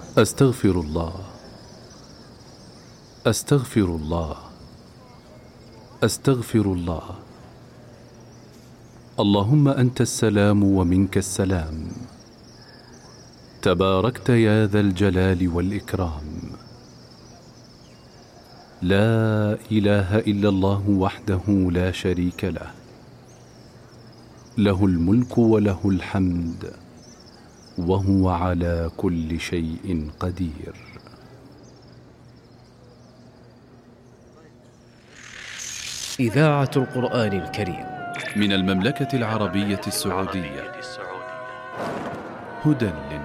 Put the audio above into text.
أستغفر الله، أستغفر الله، أستغفر الله. اللهم أنت السلام ومنك السلام، تباركت يا ذا الجلال والإكرام. لا إله إلا الله وحده لا شريك له، له الملك وله الحمد وهو على كل شيء قدير. إذاعة القرآن الكريم من المملكة العربية السعودية، هدى